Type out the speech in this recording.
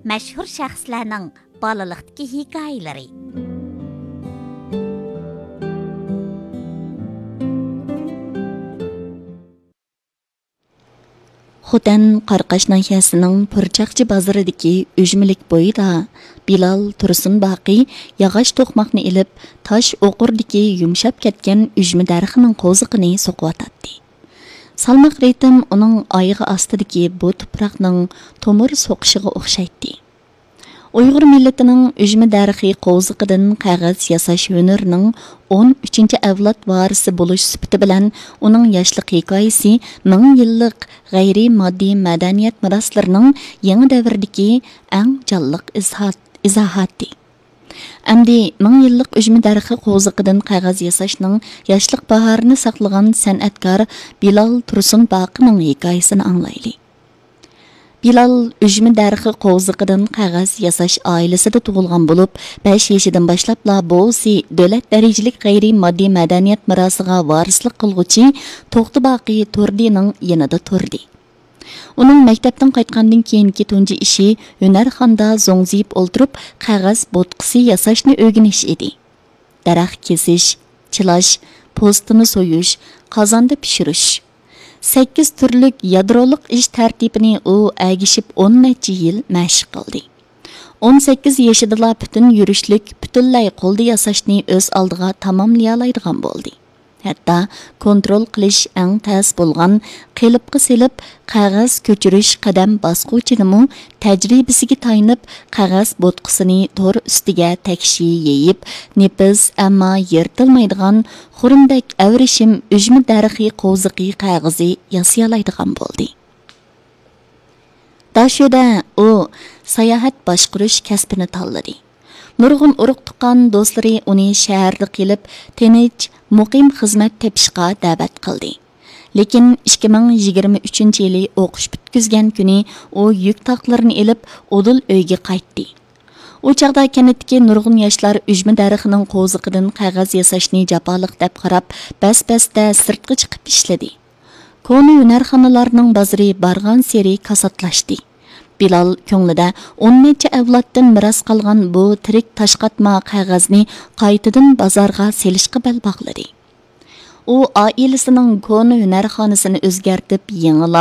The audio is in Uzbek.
Məşhur şəxslərinin balalıqdakı hekayələri. Xotan Qarqash nahiyəsinin Purchaqchi bazarıdakı üjmilik boyida Bilal Tursunbaqi yağaç to'qmoqni ilib tosh o'qirdagi yumshab ketgan üjmi daraxining qo'ziqini so'qiyotdi. Salmoq ritm uning oyog'i ostidagi bu tuproqning tomir so'qishiga o'xshaydi. Uyg'ur millatining üjmi daraxi qo'ziqidan qog'oz yasash hunarining 13-chi avlod varisi bo'lish sifati bilan uning yoshlik hikoyasi 1000 yillik g'ayri moddiy madaniyat meroslarining yangi davrdagi eng jonliq izohati. Amdi 1000 yillik üjmi daraxi qo'ziqidan qog'oz yasashning yoshlik bahorini saqlagan san'atkor Bilal Tursunbaqining hikoyasini anglaylik. Bilal üjmi daraxi qo'ziqidan qog'oz yasash oilasida tug'ilgan bo'lib, 5 yoshidan boshlabla bo'si davlat darajalik g'ayri moddiy madaniyat merosiga varislik qilguvchi To'xtibaqi Turdining yanida turdi. Uning maktabdan qaytgandan keyingi tunji ishi hunarxonda zo'ngziyib o'ltirib qog'oz bo'tqisi yasashni o'rganish edi. Daraxt kesish, chilash, postini so'yish, qozonda pishirish 8 turlik yadroliq ish tartibini u agishib 10 necha yil mashq qildi. 18 yoshida butun yurishlik, butunlay qo'lda yasashni o'z oldiga tamomlay oladigan bo'ldi. Hatto kontrol qilish eng tez bo'lgan qilibga selib qog'oz ko'chirish qadam bosquvchinimi tajribasiga tayanib qog'oz bo'tqisini to'r ustiga takshi yeyib, nefis ammo yirtilmaydigan xurumdek avrishim üjmi daraxi qo'ziqi qog'ozi yasay oladigan bo'ldi. Dashoda u sayohat boshqarish kasbini tanladi. Nurg'un urug' tuqqan do'stlari uni shaharda qilib, tinch, muqim xizmat tepishga da'vat qildi. Lekin 2023-yili o'qish bitkizgan kuni u yuk taqlarini elib, o'dil uyga qaytdi. U chaqda kanatdagi nurg'un yoshlar üjmi daraxining qo'ziqidan qog'oz yasashni jafoliq deb qarab, bas-basda sirtga chiqib ishladi. Koni hunarxonalarning bozori bargan seri kasatlashdi. Bilal ko'nglida 10 necha avloddan miros qolgan bu tirik tashqatma qog'ozni qaytadan bozorga selishga bel bog'ladi. U oilasining koni hunarxonasini o'zgartib, yangilab